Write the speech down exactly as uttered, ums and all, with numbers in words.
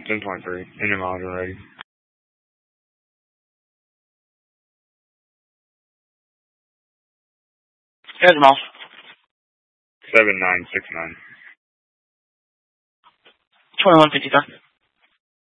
ten point three. In your module ready. Yeah, Jamal. seven nine six nine. twenty-one fifty-seven.